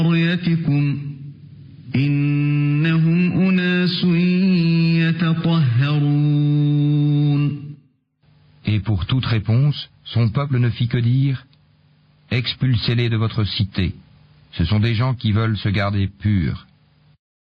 قريتكم إنهم أناس يتطهرون. Et pour toute réponse, son peuple ne fit que dire « Expulsez-les de votre cité. Ce sont des gens qui veulent se garder purs. »